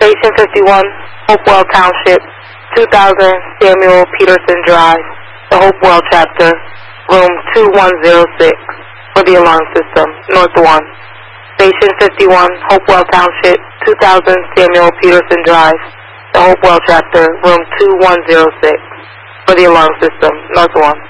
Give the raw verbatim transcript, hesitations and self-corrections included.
Station fifty-one, Hopewell Township, two thousand Samuel Peterson Drive, the Hopewell Chapter, room two one zero six, for the alarm system, North one. Station fifty-one, Hopewell Township, two thousand Samuel Peterson Drive, the Hopewell Chapter, room two one zero six, for the alarm system, North one.